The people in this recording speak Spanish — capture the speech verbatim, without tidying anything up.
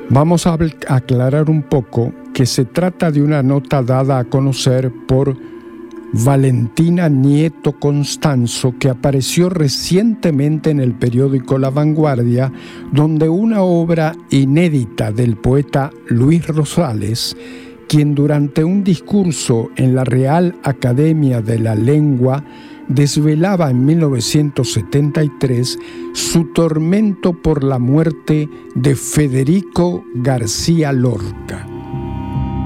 Vamos a aclarar un poco que se trata de una nota dada a conocer por Valentina Nieto Constanzo, que apareció recientemente en el periódico La Vanguardia, donde una obra inédita del poeta Luis Rosales, quien durante un discurso en la Real Academia de la Lengua desvelaba en mil novecientos setenta y tres su tormento por la muerte de Federico García Lorca.